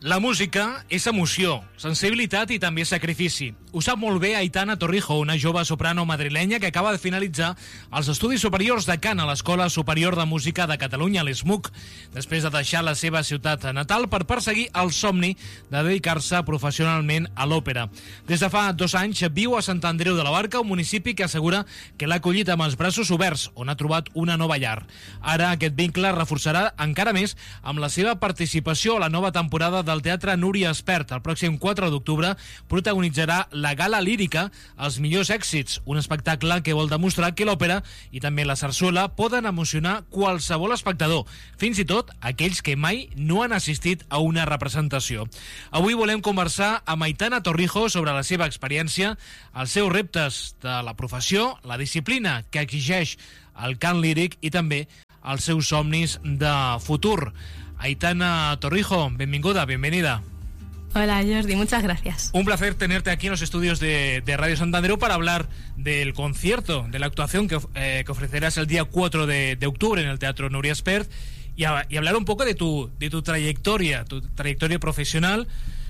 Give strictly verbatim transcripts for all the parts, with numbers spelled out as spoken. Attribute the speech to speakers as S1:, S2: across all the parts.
S1: La música és emoció, sensibilitat i també sacrifici. Ho sap molt bé Aitana Torrijo, una jove soprano madrilenya que acaba de finalitzar els estudis superiors de cant a l'Escola Superior de Música de Catalunya, l'E S M U C, després de deixar la seva ciutat natal per perseguir el somni de dedicar-se professionalment a l'òpera. Des de fa dos anys viu a Sant Andreu de la Barca, un municipi que assegura que l'ha acollit amb els braços oberts, on ha trobat una nova llar. Ara aquest vincle es reforçarà encara més amb la seva participació a la nova temporada del Teatre Núria Espert. El pròxim quatre d'octubre protagonitzarà la gala lírica Els millors èxits, un espectacle que vol demostrar que l'òpera i també la sarsuela poden emocionar qualsevol espectador, fins i tot aquells que mai no han assistit a una representació. Avui volem conversar amb Aitana Torrijo sobre la seva experiència, els seus reptes de la professió, la disciplina que exigeix el cant líric i també els seus somnis de futur. Aitana Torrijo, benvinguda, bienvenida.
S2: Hola Jordi, muchas gracias.
S1: Un placer tenerte aquí en los estudios de, de Radio Sant Andreu para hablar del concierto, de la actuación que, eh, que ofrecerás el día cuatro de, de octubre en el Teatro Núria Espert y, a, y hablar un poco de tu, de tu trayectoria, tu trayectoria profesional.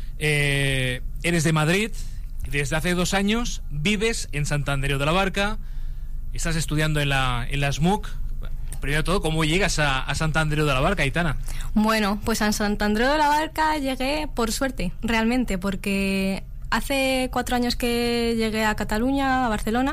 S1: Eh, eres de Madrid, desde hace dos años vives en Sant Andreu de la Barca, estás estudiando en la, en la E S M U C. Primero de todo, ¿cómo llegas a, a Sant Andreu de la Barca, Aitana?
S2: Bueno, pues a Sant Andreu de la Barca llegué por suerte, realmente, porque hace cuatro años que llegué a Cataluña, a Barcelona,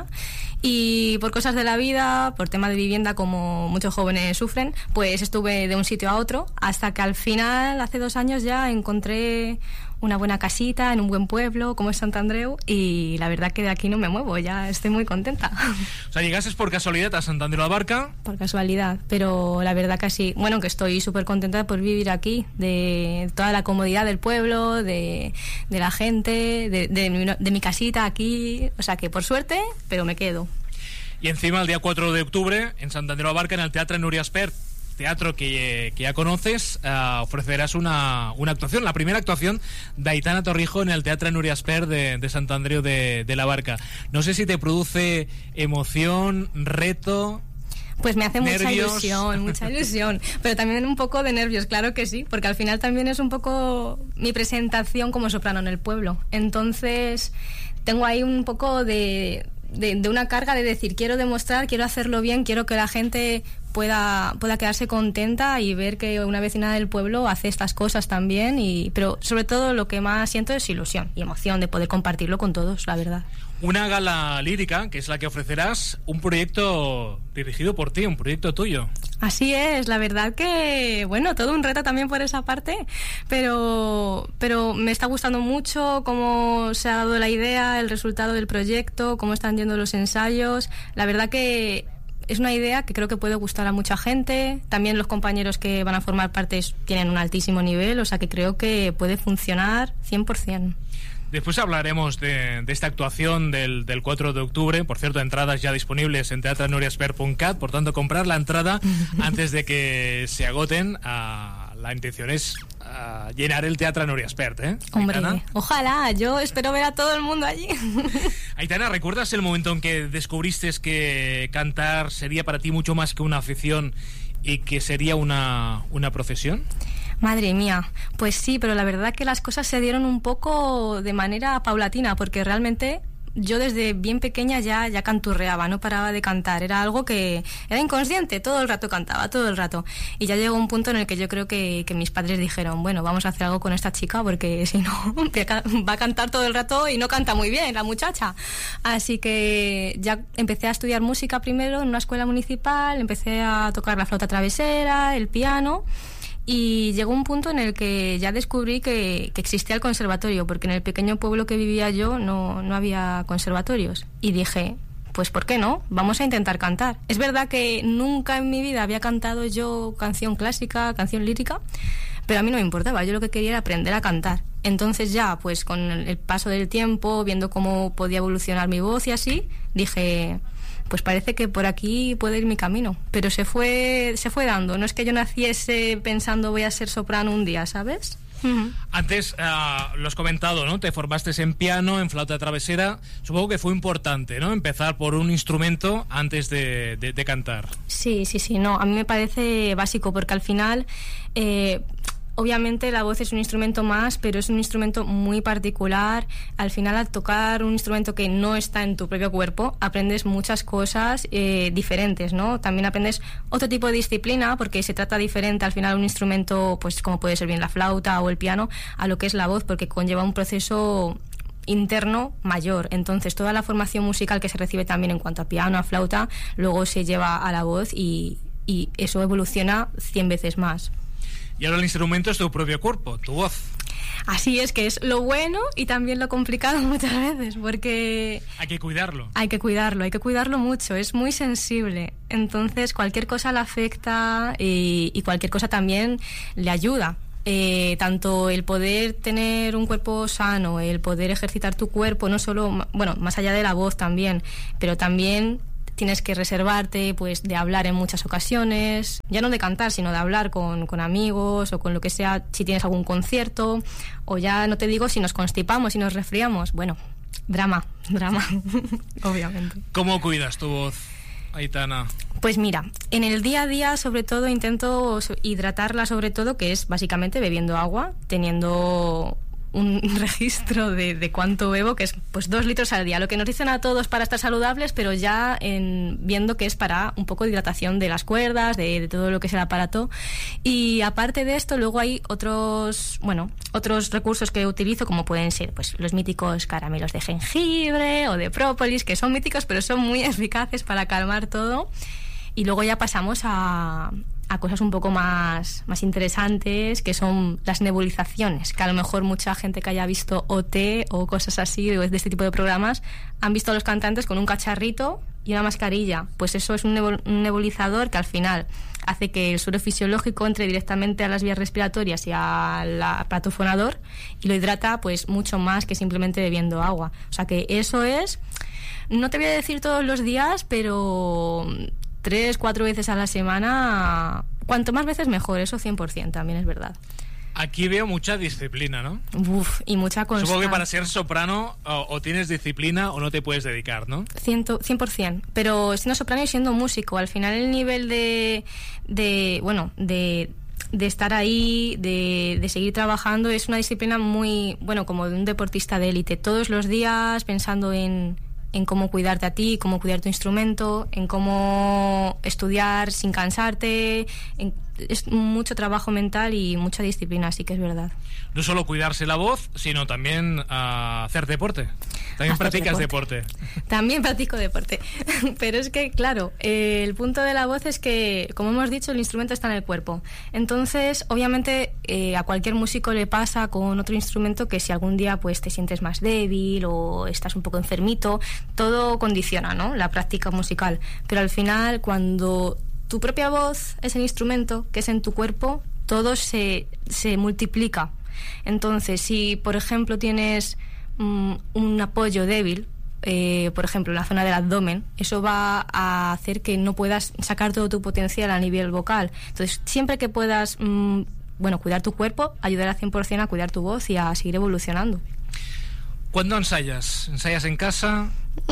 S2: y por cosas de la vida, por tema de vivienda, como muchos jóvenes sufren, pues estuve de un sitio a otro, hasta que al final, hace dos años ya, encontré una buena casita en un buen pueblo como es Sant Andreu, y la verdad que de aquí no me muevo, ya estoy muy contenta.
S1: O sea, llegaste por casualidad a Sant Andreu de la Barca.
S2: Por casualidad, pero la verdad que sí, bueno, que estoy súper contenta por vivir aquí, de toda la comodidad del pueblo, de, de la gente, de, de, mi, de mi casita aquí, o sea que por suerte, pero me quedo.
S1: Y encima el día cuatro de octubre en Sant Andreu de la Barca, en el Teatre Núria Espert, teatro que, que ya conoces, uh, ofrecerás una, una actuación, la primera actuación de Aitana Torrijo en el Teatre Núria Espert de, de Sant Andreu de, de la Barca. No sé si te produce emoción, reto.
S2: Pues me hace
S1: nervios.
S2: mucha ilusión, mucha ilusión, pero también un poco de nervios, claro que sí, porque al final también es un poco mi presentación como soprano en el pueblo. Entonces tengo ahí un poco de, de, de una carga de decir, quiero demostrar, quiero hacerlo bien, quiero que la gente pueda, pueda quedarse contenta y ver que una vecina del pueblo hace estas cosas también, y, pero sobre todo lo que más siento es ilusión y emoción de poder compartirlo con todos, la verdad.
S1: Una gala lírica, que es la que ofrecerás, un proyecto dirigido por ti, un proyecto tuyo.
S2: Así es, la verdad que, bueno, todo un reto también por esa parte, pero, pero me está gustando mucho cómo se ha dado la idea, el resultado del proyecto, cómo están yendo los ensayos. La verdad que es una idea que creo que puede gustar a mucha gente. También los compañeros que van a formar parte tienen un altísimo nivel, o sea que creo que puede funcionar cien por ciento.
S1: Después hablaremos de, de esta actuación del, del cuatro de octubre. Por cierto, entradas ya disponibles en teatre núria espert punto cat. Por tanto, comprar la entrada antes de que se agoten. Uh, la intención es uh, llenar el Teatre Núria Espert, ¿eh?
S2: Hombre,
S1: Aitana,
S2: ojalá. Yo espero ver a todo el mundo allí.
S1: Aitana, ¿recuerdas el momento en que descubriste que cantar sería para ti mucho más que una afición y que sería una, una profesión?
S2: Madre mía, pues sí, pero la verdad que las cosas se dieron un poco de manera paulatina, porque realmente yo desde bien pequeña ya, ya canturreaba, no paraba de cantar, era algo que era inconsciente, todo el rato cantaba, todo el rato, y ya llegó un punto en el que yo creo que, que mis padres dijeron, bueno, vamos a hacer algo con esta chica, porque si no va a cantar todo el rato y no canta muy bien la muchacha. Así que ya empecé a estudiar música primero en una escuela municipal, empecé a tocar la flauta travesera, el piano. Y llegó un punto en el que ya descubrí que, que existía el conservatorio, porque en el pequeño pueblo que vivía yo no, no había conservatorios. Y dije, pues ¿por qué no? Vamos a intentar cantar. Es verdad que nunca en mi vida había cantado yo canción clásica, canción lírica, pero a mí no me importaba, yo lo que quería era aprender a cantar. Entonces ya, pues con el paso del tiempo, viendo cómo podía evolucionar mi voz y así, dije, pues parece que por aquí puede ir mi camino. Pero se fue, se fue dando. No es que yo naciese pensando voy a ser soprano un día, ¿sabes? Uh-huh.
S1: Antes uh, lo has comentado, ¿no? Te formaste en piano, en flauta travesera. Supongo que fue importante, ¿no? Empezar por un instrumento antes de, de, de cantar.
S2: Sí, sí, sí. No, a mí me parece básico porque al final... Eh, Obviamente la voz es un instrumento más, pero es un instrumento muy particular. Al final, al tocar un instrumento que no está en tu propio cuerpo, aprendes muchas cosas eh, diferentes, ¿no? También aprendes otro tipo de disciplina, porque se trata diferente al final un instrumento, pues como puede ser bien la flauta o el piano, a lo que es la voz, porque conlleva un proceso interno mayor. Entonces, toda la formación musical que se recibe también en cuanto a piano, a flauta, luego se lleva a la voz y, y eso evoluciona cien veces más.
S1: Y ahora el instrumento es tu propio cuerpo, tu voz.
S2: Así es, que es lo bueno y también lo complicado muchas veces, porque...
S1: Hay que cuidarlo.
S2: Hay que cuidarlo, hay que cuidarlo mucho, es muy sensible. Entonces, cualquier cosa le afecta y, y cualquier cosa también le ayuda. Eh, tanto el poder tener un cuerpo sano, el poder ejercitar tu cuerpo, no solo, bueno, más allá de la voz también, pero también... tienes que reservarte pues de hablar en muchas ocasiones, ya no de cantar, sino de hablar con, con amigos o con lo que sea, si tienes algún concierto, o ya no te digo si nos constipamos, si nos resfriamos, bueno, drama, drama, obviamente.
S1: ¿Cómo cuidas tu voz, Aitana?
S2: Pues mira, en el día a día sobre todo intento hidratarla sobre todo, que es básicamente bebiendo agua, teniendo... un registro de, de cuánto bebo, que es pues dos litros al día, lo que nos dicen a todos para estar saludables, pero ya en, viendo que es para un poco de hidratación de las cuerdas, de, de todo lo que es el aparato. Y aparte de esto, luego hay otros, bueno, otros recursos que utilizo, como pueden ser pues los míticos caramelos de jengibre o de própolis, que son míticos, pero son muy eficaces para calmar todo. Y luego ya pasamos a... a cosas un poco más, más interesantes, que son las nebulizaciones, que a lo mejor mucha gente que haya visto O T o cosas así, o de este tipo de programas, han visto a los cantantes con un cacharrito y una mascarilla. Pues eso es un, nebul- un nebulizador que al final hace que el suero fisiológico entre directamente a las vías respiratorias y al aparato fonador y lo hidrata pues mucho más que simplemente bebiendo agua. O sea que eso es, no te voy a decir todos los días, pero... tres, cuatro veces a la semana, cuanto más veces mejor, eso cien por ciento también es verdad.
S1: Aquí veo mucha disciplina, ¿no?
S2: Uf, y mucha constancia.
S1: Supongo que para ser soprano o, o tienes disciplina o no te puedes dedicar, ¿no?
S2: cien por ciento, pero siendo soprano y siendo músico, al final el nivel de, de bueno, de... de estar ahí, de, de seguir trabajando, es una disciplina muy, bueno, como de un deportista de élite, todos los días pensando en... en cómo cuidarte a ti, cómo cuidar tu instrumento, en cómo estudiar sin cansarte, en, es mucho trabajo mental y mucha disciplina, sí que es verdad.
S1: No solo cuidarse la voz, sino también uh, hacer deporte. También hacer practicas deporte. deporte. También
S2: practico deporte. Pero es que, claro, eh, el punto de la voz es que, como hemos dicho, el instrumento está en el cuerpo. Entonces, obviamente, eh, a cualquier músico le pasa con otro instrumento que si algún día pues te sientes más débil o estás un poco enfermito, todo condiciona, ¿no?, la práctica musical. Pero al final, cuando tu propia voz es el instrumento que es en tu cuerpo, todo se, se multiplica. Entonces, si por ejemplo tienes mm, un apoyo débil, eh, por ejemplo en la zona del abdomen, eso va a hacer que no puedas sacar todo tu potencial a nivel vocal. Entonces, siempre que puedas mm, bueno, cuidar tu cuerpo, ayudar al cien por ciento a cuidar tu voz y a seguir evolucionando.
S1: ¿Cuándo ensayas? ¿Ensayas en casa?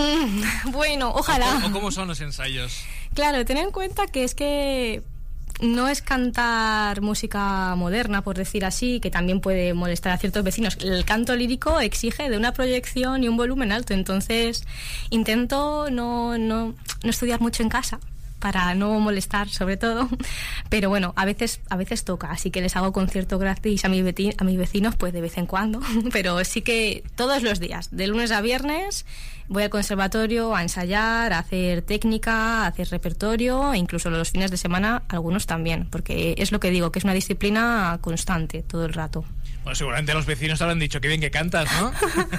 S2: Mm, bueno, ojalá.
S1: ¿O, o cómo son los ensayos?
S2: Claro, ten en cuenta que es que no es cantar música moderna, por decir así, que también puede molestar a ciertos vecinos. El canto lírico exige de una proyección y un volumen alto, entonces intento no, no, no estudiar mucho en casa para no molestar, sobre todo, pero bueno, a veces a veces toca, así que les hago concierto gratis a mis, veti- a mis vecinos pues de vez en cuando, pero sí que todos los días, de lunes a viernes, voy al conservatorio a ensayar, a hacer técnica, a hacer repertorio, e incluso los fines de semana algunos también, porque es lo que digo, que es una disciplina constante todo el rato.
S1: Bueno, seguramente los vecinos te habrán dicho que bien que cantas, ¿no?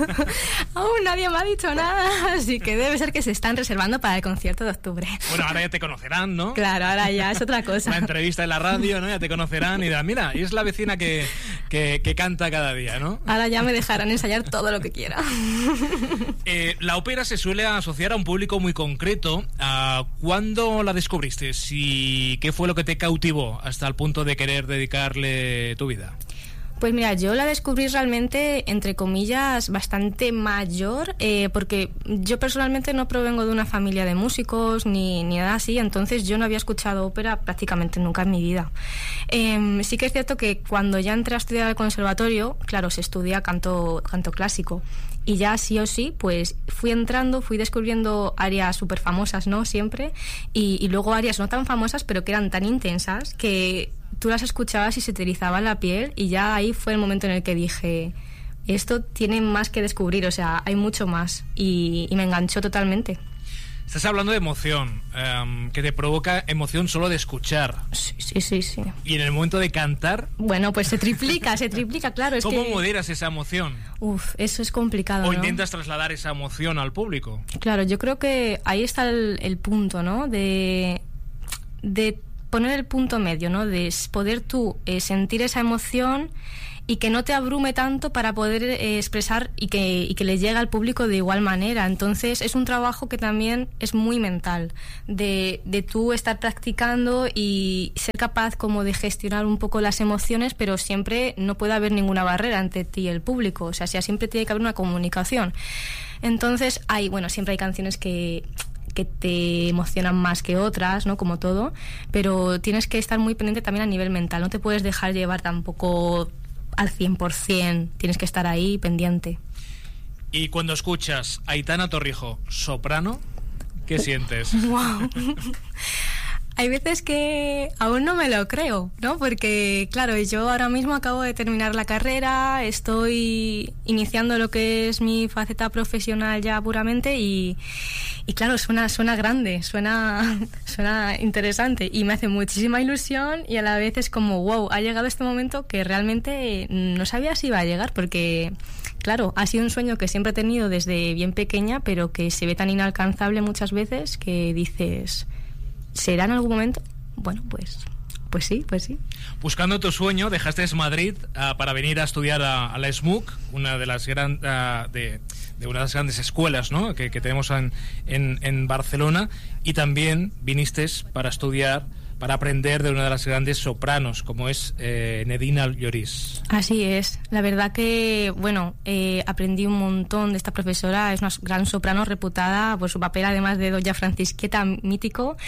S2: Aún nadie me ha dicho nada, así que debe ser que se están reservando para el concierto de octubre.
S1: Bueno, ahora ya te conocerán, ¿no?
S2: Claro, ahora ya es otra cosa.
S1: Una entrevista en la radio, ¿no? Ya te conocerán y dirán, mira, y es la vecina que, que, que canta cada día, ¿no?
S2: Ahora ya me dejarán ensayar todo lo que quiera.
S1: Eh, la ópera se suele asociar a un público muy concreto. Uh, ¿Cuándo la descubriste? ¿Y qué fue lo que te cautivó hasta el punto de querer dedicarle tu vida?
S2: Pues mira, yo la descubrí realmente, entre comillas, bastante mayor, eh, porque yo personalmente no provengo de una familia de músicos ni, ni nada así, entonces yo no había escuchado ópera prácticamente nunca en mi vida. Eh, sí que es cierto que cuando ya entré a estudiar al conservatorio, claro, se estudia canto, canto clásico. Y ya sí o sí, pues fui entrando, fui descubriendo áreas súper famosas, ¿no? Siempre. Y, y luego áreas no tan famosas, pero que eran tan intensas que tú las escuchabas y se te erizaba la piel. Y ya ahí fue el momento en el que dije, esto tiene más que descubrir, o sea, hay mucho más. Y, y me enganchó totalmente.
S1: Estás hablando de emoción, um, que te provoca emoción solo de escuchar.
S2: Sí, sí, sí, sí.
S1: Y en el momento de cantar...
S2: Bueno, pues se triplica, se triplica, claro. Es
S1: ¿Cómo
S2: que...
S1: moderas esa emoción?
S2: Uf, eso es complicado,
S1: ¿O
S2: ¿no?
S1: intentas trasladar esa emoción al público?
S2: Claro, yo creo que ahí está el, el punto, ¿no? De, de poner el punto medio, ¿no? De poder tú eh, sentir esa emoción y que no te abrume tanto para poder eh, expresar y que, y que le llegue al público de igual manera. Entonces es un trabajo que también es muy mental, de, de tú estar practicando y ser capaz como de gestionar un poco las emociones, pero siempre no puede haber ninguna barrera entre ti y el público, o sea, siempre tiene que haber una comunicación. Entonces hay, bueno, siempre hay canciones que... que te emocionan más que otras, ¿no? Como todo, pero tienes que estar muy pendiente también a nivel mental, no te puedes dejar llevar tampoco al cien por ciento, tienes que estar ahí pendiente.
S1: Y cuando escuchas a Aitana Torrijos, soprano, ¿qué sientes?
S2: ¡Wow! Hay veces que aún no me lo creo, ¿no? Porque, claro, yo ahora mismo acabo de terminar la carrera, estoy iniciando lo que es mi faceta profesional ya puramente y, y claro, suena, suena grande, suena, suena interesante y me hace muchísima ilusión y a la vez es como, wow, ha llegado este momento que realmente no sabía si iba a llegar porque... Claro, ha sido un sueño que siempre he tenido desde bien pequeña, pero que se ve tan inalcanzable muchas veces que dices... ¿Será en algún momento? Bueno, pues pues sí, pues sí.
S1: Buscando tu sueño, dejaste Madrid uh, para venir a estudiar a, a la S M U C, una de las gran, uh, de, de una de las grandes escuelas, ¿no? que, que tenemos en, en, en Barcelona, y también viniste para estudiar, para aprender de una de las grandes sopranos, como es eh, Nedina Lloris.
S2: Así es. La verdad que, bueno, eh, aprendí un montón de esta profesora. Es una gran soprano reputada por su papel, además de Doña Francisqueta, mítico.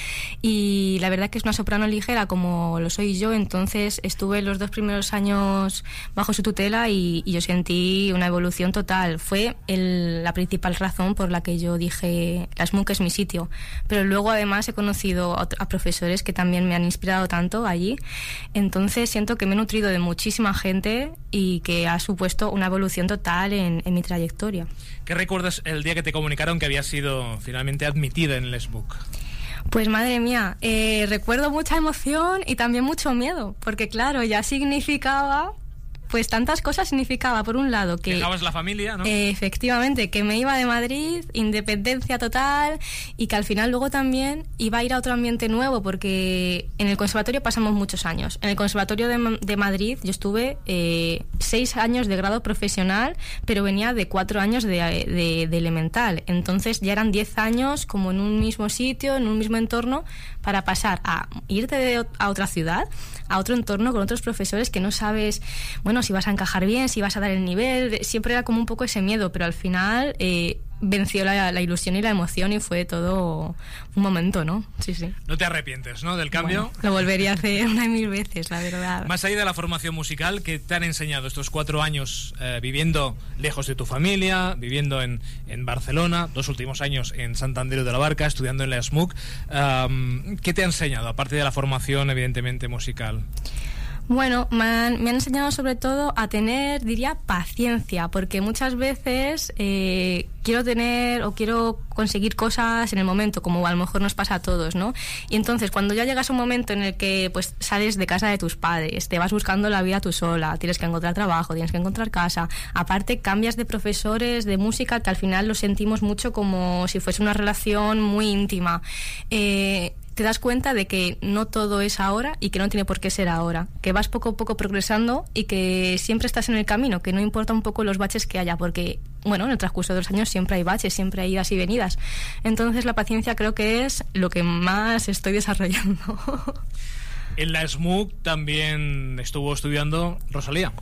S2: Y la verdad que es una soprano ligera, como lo soy yo. Entonces estuve los dos primeros años bajo su tutela y, y yo sentí una evolución total. Fue el, la principal razón por la que yo dije, la S M U C es mi sitio. Pero luego, además, he conocido a, a profesores que también me han inspirado tanto allí, entonces siento que me he nutrido de muchísima gente y que ha supuesto una evolución total en, en mi trayectoria.
S1: ¿Qué recuerdas el día que te comunicaron que habías sido finalmente admitida en el S M U C?
S2: Pues madre mía, eh, recuerdo mucha emoción y también mucho miedo, porque claro, ya significaba... Pues tantas cosas significaba, por un lado, que...
S1: Dejabas la familia, ¿no?
S2: Eh, efectivamente, que me iba de Madrid, independencia total, y que al final luego también iba a ir a otro ambiente nuevo, porque en el conservatorio pasamos muchos años. En el conservatorio de, de Madrid yo estuve eh, seis años de grado profesional, pero venía de cuatro años de, de, de elemental. Entonces ya eran diez años como en un mismo sitio, en un mismo entorno, para pasar a irte de, a otra ciudad, a otro entorno con otros profesores que no sabes, bueno, si vas a encajar bien, si vas a dar el nivel. Siempre era como un poco ese miedo, pero al final eh, venció la, la ilusión y la emoción y fue todo un momento, ¿no? Sí, sí.
S1: No te arrepientes, ¿no?, del cambio.
S2: Bueno, lo volvería a hacer una y mil veces, la verdad.
S1: Más allá de la formación musical, ¿qué te han enseñado estos cuatro años eh, viviendo lejos de tu familia, viviendo en, en Barcelona, dos últimos años en Sant Andreu de la Barca, estudiando en la S M U C? Um, ¿Qué te ha enseñado, aparte de la formación, evidentemente, musical?
S2: Bueno, me han, me han enseñado sobre todo a tener, diría, paciencia, porque muchas veces eh, quiero tener o quiero conseguir cosas en el momento, como a lo mejor nos pasa a todos, ¿no? Y entonces, cuando ya llegas a un momento en el que pues sales de casa de tus padres, te vas buscando la vida tú sola, tienes que encontrar trabajo, tienes que encontrar casa, aparte cambias de profesores de música que al final lo sentimos mucho como si fuese una relación muy íntima. Eh... te das cuenta de que no todo es ahora y que no tiene por qué ser ahora, que vas poco a poco progresando y que siempre estás en el camino, que no importa un poco los baches que haya, porque, bueno, en el transcurso de los años siempre hay baches, siempre hay idas y venidas. Entonces la paciencia creo que es lo que más estoy desarrollando.
S1: En la S M U C también estuvo estudiando Rosalía.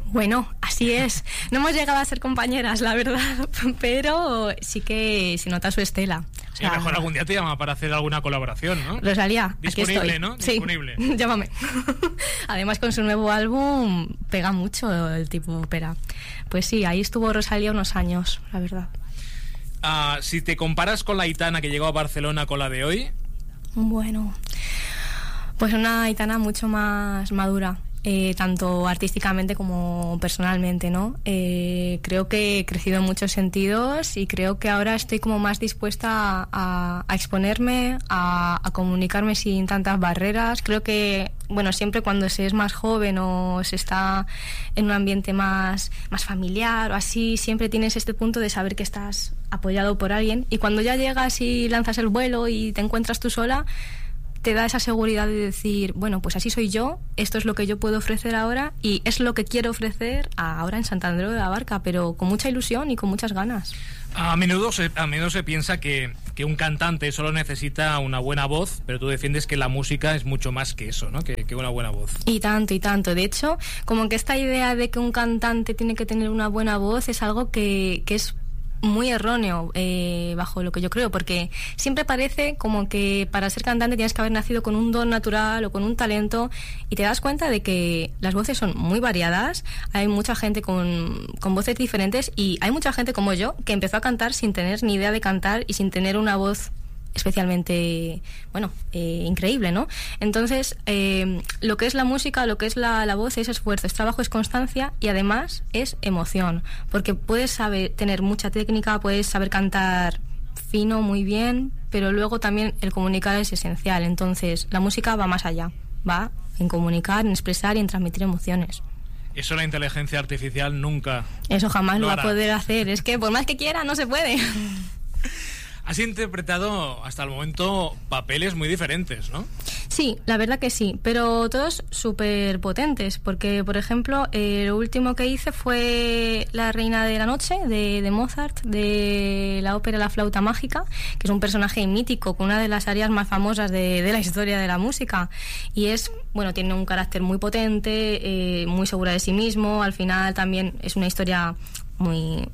S2: Bueno, así es. No hemos llegado a ser compañeras, la verdad, pero sí que se nota su estela.
S1: O sea, sí, mejor algún día te llama para hacer alguna colaboración, ¿no?
S2: Rosalía,
S1: disponible,
S2: aquí estoy.
S1: ¿no?
S2: Sí,
S1: disponible.
S2: Llámame. Además, con su nuevo álbum pega mucho el tipo ópera. Pues sí, ahí estuvo Rosalía unos años, la verdad.
S1: Uh, si te comparas con la Aitana que llegó a Barcelona con la de hoy...
S2: Bueno, pues una Aitana mucho más madura. Eh, tanto artísticamente como personalmente, ¿no? Eh, creo que he crecido en muchos sentidos y creo que ahora estoy como más dispuesta a, a exponerme, a, a comunicarme sin tantas barreras. Creo que, bueno, siempre cuando se es más joven o se está en un ambiente más, más familiar o así, siempre tienes este punto de saber que estás apoyado por alguien, y cuando ya llegas y lanzas el vuelo y te encuentras tú sola, te da esa seguridad de decir, bueno, pues así soy yo, esto es lo que yo puedo ofrecer ahora y es lo que quiero ofrecer ahora en Sant Andreu de la Barca, pero con mucha ilusión y con muchas ganas.
S1: A menudo se, a menudo se piensa que, que un cantante solo necesita una buena voz, pero tú defiendes que la música es mucho más que eso, ¿no? Que, que una buena voz.
S2: Y tanto, y tanto. De hecho, como que esta idea de que un cantante tiene que tener una buena voz es algo que, que es muy erróneo, eh, bajo lo que yo creo, porque siempre parece como que para ser cantante tienes que haber nacido con un don natural o con un talento, y te das cuenta de que las voces son muy variadas, hay mucha gente con, con voces diferentes, y hay mucha gente como yo que empezó a cantar sin tener ni idea de cantar y sin tener una voz especialmente, bueno, eh, increíble, ¿no? Entonces, eh, lo que es la música, lo que es la, la voz es esfuerzo, es trabajo, es constancia, y además es emoción, porque puedes saber tener mucha técnica, puedes saber cantar fino, muy bien, pero luego también el comunicar es esencial. Entonces, la música va más allá, va en comunicar, en expresar y en transmitir emociones.
S1: Eso la inteligencia artificial nunca
S2: Eso jamás lo,
S1: lo
S2: va
S1: hará.
S2: a poder hacer, es que por más que quiera no se puede.
S1: Has interpretado hasta el momento papeles muy diferentes, ¿no?
S2: Sí, la verdad que sí, pero todos súper potentes, porque, por ejemplo, eh, lo último que hice fue La Reina de la Noche, de, de Mozart, de la ópera La Flauta Mágica, que es un personaje mítico, con una de las arias más famosas de, de la historia de la música, y es, bueno, tiene un carácter muy potente, eh, muy segura de sí mismo, al final también es una historia muy...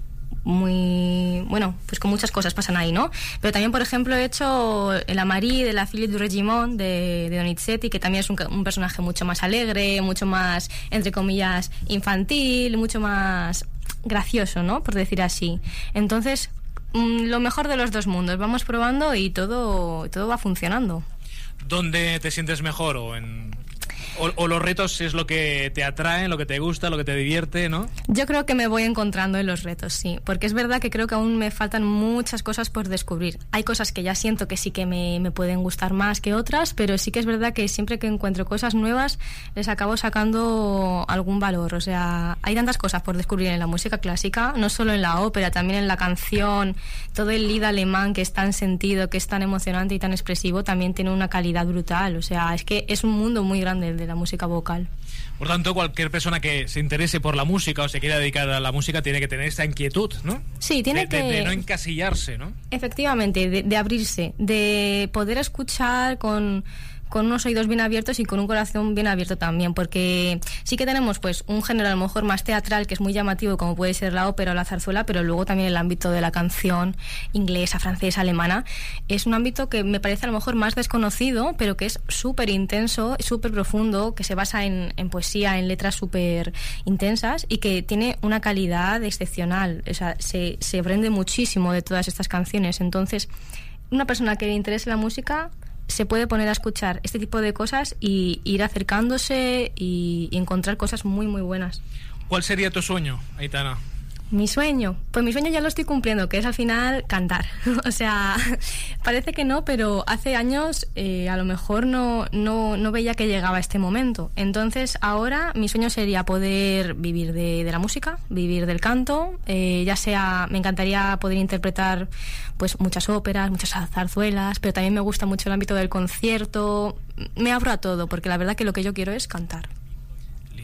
S2: muy, bueno, pues con muchas cosas pasan ahí, ¿no? Pero también, por ejemplo, he hecho El Amarí de la Philippe du Regiment de, de Donizetti, que también es un, un personaje mucho más alegre, mucho más, entre comillas, infantil, mucho más gracioso, ¿no? Por decir así. Entonces, mmm, lo mejor de los dos mundos, vamos probando y todo, todo va funcionando.
S1: ¿Dónde te sientes mejor? ¿O en...? O, o los retos es lo que te atrae, lo que te gusta, lo que te divierte, ¿no?
S2: Yo creo que me voy encontrando en los retos, sí, porque es verdad que creo que aún me faltan muchas cosas por descubrir. Hay cosas que ya siento que sí que me, me pueden gustar más que otras, pero sí que es verdad que siempre que encuentro cosas nuevas les acabo sacando algún valor. O sea, hay tantas cosas por descubrir en la música clásica, no solo en la ópera, también en la canción. Todo el lied alemán, que es tan sentido, que es tan emocionante y tan expresivo, también tiene una calidad brutal. O sea, es que es un mundo muy grande el de la música vocal.
S1: Por tanto, cualquier persona que se interese por la música o se quiera dedicar a la música tiene que tener esta inquietud, ¿no?
S2: Sí, tiene
S1: de,
S2: que...
S1: De, de no encasillarse, ¿no?
S2: Efectivamente, de, de abrirse, de poder escuchar con... con unos oídos bien abiertos y con un corazón bien abierto también, porque sí que tenemos pues un género a lo mejor más teatral, que es muy llamativo, como puede ser la ópera o la zarzuela, pero luego también el ámbito de la canción inglesa, francesa, alemana, es un ámbito que me parece a lo mejor más desconocido, pero que es súper intenso, súper profundo, que se basa en, en poesía, en letras súper intensas y que tiene una calidad excepcional. O sea, se, se aprende muchísimo de todas estas canciones. Entonces, una persona que le interese la música se puede poner a escuchar este tipo de cosas y ir acercándose y, y encontrar cosas muy muy buenas.
S1: ¿Cuál sería tu sueño, Aitana?
S2: Mi sueño, pues mi sueño ya lo estoy cumpliendo, que es al final cantar. O sea, parece que no, pero hace años eh, a lo mejor no, no, no veía que llegaba este momento. Entonces ahora mi sueño sería poder vivir de, de la música, vivir del canto, eh, ya sea, me encantaría poder interpretar pues muchas óperas, muchas zarzuelas, pero también me gusta mucho el ámbito del concierto. Me abro a todo, porque la verdad que lo que yo quiero es cantar.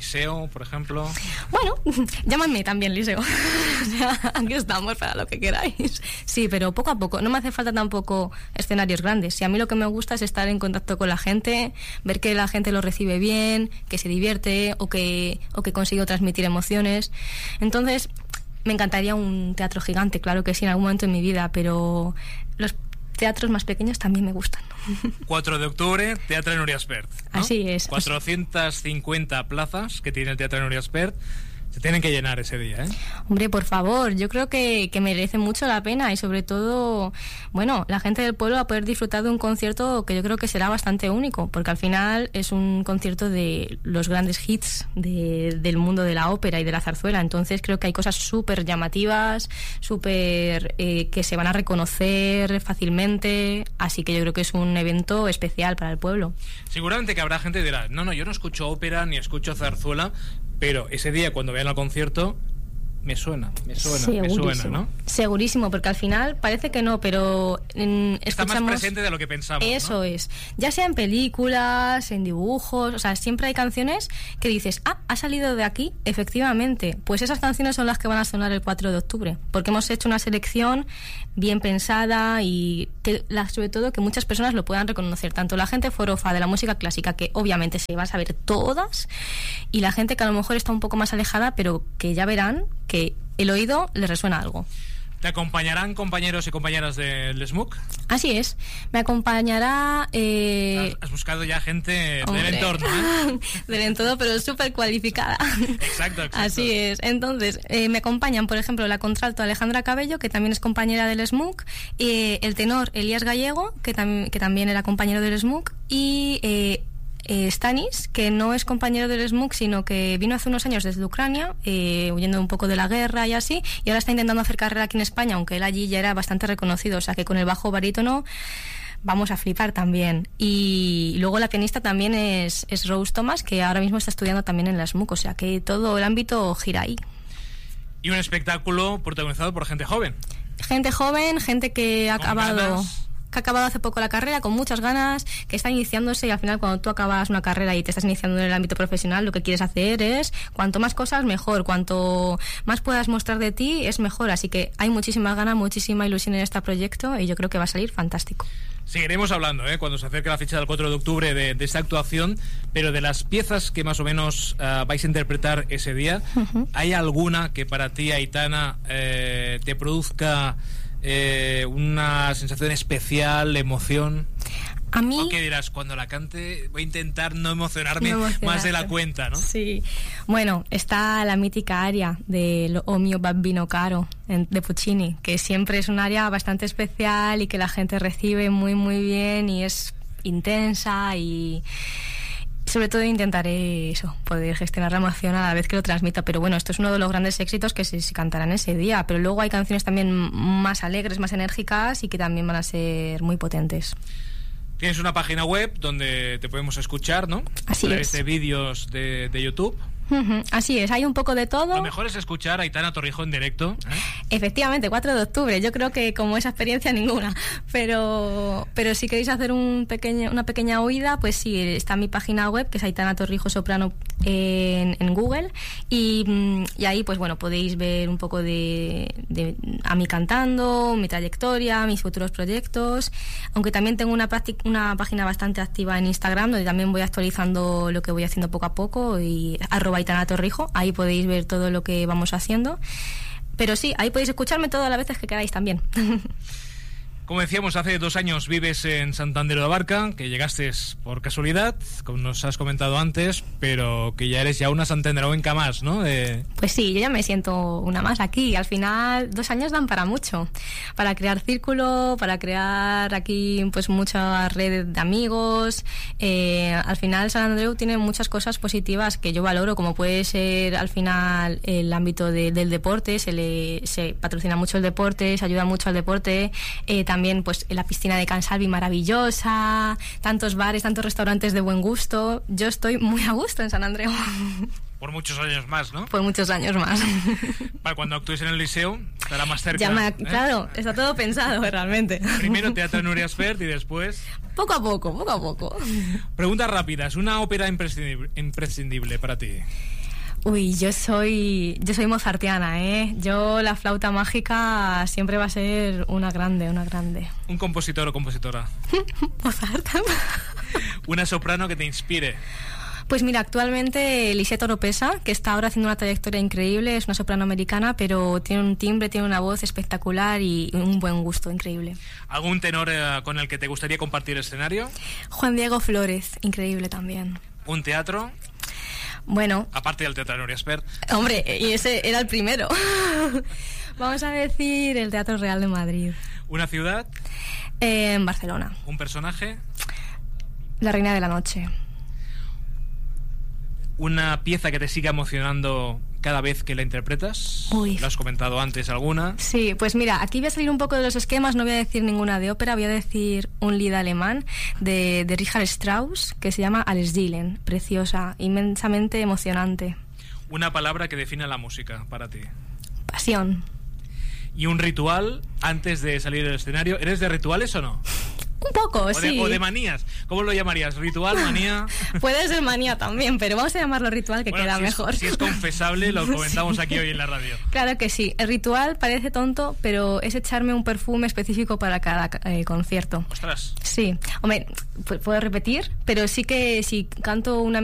S1: Liceo, por ejemplo.
S2: Bueno, llámame también Liceo. O sea, aquí estamos para lo que queráis. Sí, pero poco a poco. No me hace falta tampoco escenarios grandes. Si a mí lo que me gusta es estar en contacto con la gente, ver que la gente lo recibe bien, que se divierte o que, o que consigo transmitir emociones. Entonces, me encantaría un teatro gigante, claro que sí, en algún momento en mi vida, pero los teatros más pequeños también me gustan.
S1: cuatro de octubre, Teatro Núria Espert, ¿no?
S2: Así es.
S1: cuatrocientas cincuenta plazas que tiene el Teatro Núria Espert. Se tienen que llenar ese día, ¿eh?
S2: Hombre, por favor, yo creo que, que merece mucho la pena y sobre todo, bueno, la gente del pueblo va a poder disfrutar de un concierto que yo creo que será bastante único, porque al final es un concierto de los grandes hits de, del mundo de la ópera y de la zarzuela, entonces creo que hay cosas súper llamativas, súper eh, que se van a reconocer fácilmente, así que yo creo que es un evento especial para el pueblo.
S1: Seguramente que habrá gente que dirá, no, no, yo no escucho ópera ni escucho zarzuela, pero ese día cuando vean el concierto me suena, me suena,
S2: Segurísimo.
S1: me suena, ¿no?
S2: Segurísimo, porque al final parece que no, pero mm,
S1: está
S2: escuchamos...
S1: más presente de lo que pensamos,
S2: Eso
S1: ¿no?
S2: es, ya sea en películas, en dibujos, o sea, siempre hay canciones que dices, ah, ha salido de aquí, efectivamente, pues esas canciones son las que van a sonar el cuatro de octubre, porque hemos hecho una selección bien pensada y que, la, sobre todo que muchas personas lo puedan reconocer, tanto la gente forofa de la música clásica, que obviamente se va a saber todas, y la gente que a lo mejor está un poco más alejada, pero que ya verán que el oído les resuena algo.
S1: ¿Te acompañarán compañeros y compañeras del S M U C?
S2: Así es, me acompañará... Eh...
S1: Has, has buscado ya gente
S2: Hombre.
S1: del entorno, ¿eh?
S2: Del entorno, pero súper cualificada.
S1: Exacto, exacto.
S2: Así es. Entonces, eh, me acompañan, por ejemplo, la contralto Alejandra Cabello, que también es compañera del S M U C, eh, el tenor Elías Gallego, que, tam- que también era compañero del S M U C, y... Eh, Eh, Stanis, que no es compañero del S M U C, sino que vino hace unos años desde Ucrania, eh, huyendo un poco de la guerra y así, y ahora está intentando hacer carrera aquí en España, aunque él allí ya era bastante reconocido, o sea que con el bajo barítono vamos a flipar también. Y luego la pianista también es, es Rose Thomas, que ahora mismo está estudiando también en la S M U C, o sea que todo el ámbito gira ahí.
S1: Y un espectáculo protagonizado por gente joven.
S2: Gente joven, gente que ha
S1: Con
S2: acabado...
S1: ganas.
S2: que ha acabado hace poco la carrera, con muchas ganas, que está iniciándose, y al final cuando tú acabas una carrera y te estás iniciando en el ámbito profesional, lo que quieres hacer es, cuanto más cosas, mejor, cuanto más puedas mostrar de ti, es mejor, así que hay muchísimas ganas, muchísima ilusión en este proyecto y yo creo que va a salir fantástico.
S1: Seguiremos hablando, ¿eh? Cuando se acerque la fecha del cuatro de octubre de, de esta actuación, pero de las piezas que más o menos uh, vais a interpretar ese día, uh-huh. ¿hay alguna que para ti, Aitana, eh, te produzca eh, una sensación especial, emoción?
S2: A mí...
S1: ¿O qué dirás? Cuando la cante voy a intentar no emocionarme
S2: no
S1: más de la cuenta, ¿no?
S2: Sí. Bueno, está la mítica aria de O mio bambino caro, de Puccini, que siempre es un aria bastante especial y que la gente recibe muy, muy bien y es intensa y... Sobre todo intentaré eso, poder gestionar la emoción a la vez que lo transmita, pero bueno, esto es uno de los grandes éxitos que se, se cantarán ese día, pero luego hay canciones también más alegres, más enérgicas y que también van a ser muy potentes.
S1: Tienes una página web donde te podemos escuchar, ¿no?
S2: Así
S1: a través
S2: es.
S1: de vídeos de, de YouTube.
S2: Uh-huh. Así es, hay un poco de todo.
S1: Lo mejor es escuchar a Aitana Torrijos en directo, ¿eh?
S2: Efectivamente, cuatro de octubre. Yo creo que como esa experiencia ninguna. Pero pero si queréis hacer un pequeño, una pequeña oída, pues sí, está mi página web, que es Aitana Torrijos Soprano en, en Google. Y, y ahí, pues bueno, podéis ver un poco de, de a mí cantando, mi trayectoria, mis futuros proyectos. Aunque también tengo una, práctica, una página bastante activa en Instagram, donde también voy actualizando lo que voy haciendo poco a poco. Y arroba Aitana Torrijos, ahí podéis ver todo lo que vamos haciendo. Pero sí, ahí podéis escucharme todas las veces que queráis también.
S1: Como decíamos, hace dos años vives en Santander de Abarca, que llegaste por casualidad, como nos has comentado antes, pero que ya eres ya una santanderoenca más, ¿no? De...
S2: Pues sí, yo ya me siento una más aquí. Al final, dos años dan para mucho. Para crear círculo, para crear aquí pues mucha red de amigos. Eh, al final, Sant Andreu tiene muchas cosas positivas que yo valoro, como puede ser al final el ámbito de, del deporte. Se le se patrocina mucho el deporte, se ayuda mucho al deporte. Eh, también También pues la piscina de Can Salvi maravillosa, tantos bares, tantos restaurantes de buen gusto. Yo estoy muy a gusto en Sant Andreu.
S1: Por muchos años más, ¿no?
S2: Por muchos años más.
S1: Para cuando actúes en el Liceo, Estará más cerca.
S2: Ya me,
S1: ¿eh?
S2: Claro, está todo pensado realmente.
S1: Primero Teatro Núria Espert y después...
S2: Poco a poco, poco a poco.
S1: Preguntas rápidas. Una ópera imprescindible, imprescindible para ti.
S2: Uy, yo soy yo soy mozartiana, ¿eh? Yo la flauta mágica siempre va a ser una grande, una grande.
S1: Un compositor o compositora.
S2: Mozart.
S1: Una soprano que te inspire.
S2: Pues mira, actualmente Lisette Oropesa, que está ahora haciendo una trayectoria increíble, es una soprano americana, pero tiene un timbre, tiene una voz espectacular y un buen gusto increíble.
S1: ¿Algún tenor eh, con el que te gustaría compartir escenario?
S2: Juan Diego Flórez, increíble también.
S1: ¿Un teatro?
S2: Bueno...
S1: Aparte del Teatro Núria Espert.
S2: Hombre, y ese era el primero. Vamos a decir el Teatro Real de Madrid.
S1: ¿Una ciudad?
S2: Eh, en Barcelona.
S1: ¿Un personaje?
S2: La Reina de la Noche.
S1: ¿Una pieza que te siga emocionando cada vez que la interpretas?
S2: Uy.
S1: ¿Lo has comentado antes alguna?
S2: Sí, pues mira, aquí voy a salir un poco de los esquemas, no voy a decir ninguna de ópera, voy a decir un lied alemán de, de Richard Strauss, que se llama Alles Dielen, preciosa, inmensamente emocionante.
S1: Una palabra que defina la música para ti.
S2: Pasión.
S1: ¿Y un ritual antes de salir del escenario? ¿Eres de rituales o no?
S2: Un poco,
S1: o de,
S2: sí.
S1: O de manías. ¿Cómo lo llamarías? ¿Ritual, manía?
S2: Puede ser manía también, pero vamos a llamarlo ritual, que
S1: bueno,
S2: queda
S1: si
S2: mejor.
S1: Es, si es confesable, lo comentamos aquí hoy en la radio.
S2: Claro que sí. El ritual parece tonto, pero es echarme un perfume específico para cada eh, concierto.
S1: ¡Ostras!
S2: Sí. Hombre, puedo repetir, pero sí que si canto una